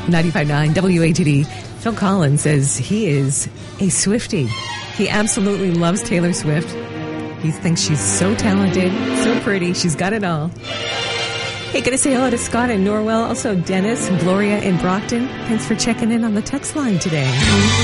95.9 WATD. Phil Collins says he is a Swiftie. He absolutely loves Taylor Swift. He thinks she's so talented, so pretty. She's got it all. Hey, gonna say hello to Scott in Norwell, also Dennis, Gloria in Brockton. Thanks for checking in on the text line today.